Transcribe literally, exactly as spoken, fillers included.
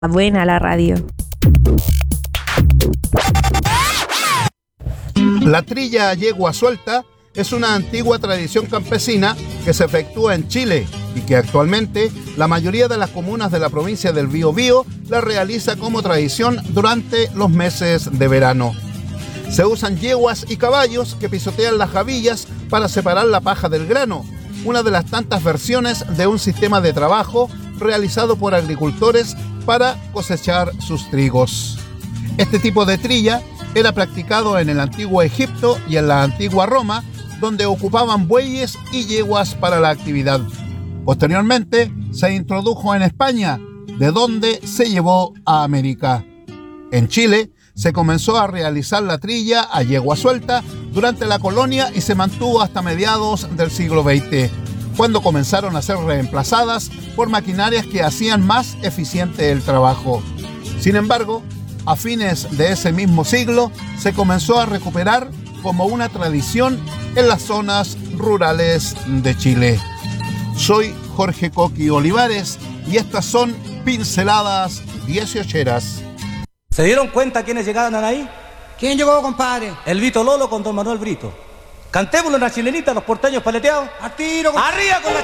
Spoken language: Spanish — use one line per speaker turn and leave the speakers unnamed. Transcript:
Buena la radio.
La trilla a yegua suelta es una antigua tradición campesina que se efectúa en Chile y que actualmente la mayoría de las comunas de la provincia del Biobío la realiza como tradición durante los meses de verano. Se usan yeguas y caballos que pisotean las javillas para separar la paja del grano, una de las tantas versiones de un sistema de trabajo realizado por agricultores para cosechar sus trigos. Este tipo de trilla era practicado en el antiguo Egipto y en la antigua Roma, donde ocupaban bueyes y yeguas para la actividad. Posteriormente se introdujo en España, de donde se llevó a América. En Chile se comenzó a realizar la trilla a yegua suelta durante la colonia y se mantuvo hasta mediados del siglo veinte, cuando comenzaron a ser reemplazadas por maquinarias que hacían más eficiente el trabajo. Sin embargo, a fines de ese mismo siglo se comenzó a recuperar como una tradición en las zonas rurales de Chile. Soy Jorge Coqui Olivares y estas son Pinceladas dieciocheras.
¿Se dieron cuenta quiénes llegaban ahí?
¿Quién llegó, compadre?
El Vito Lolo con don Manuel Brito. Cantémoslo una chilenita, los porteños paleteados.
A tiro,
¡Arriba con la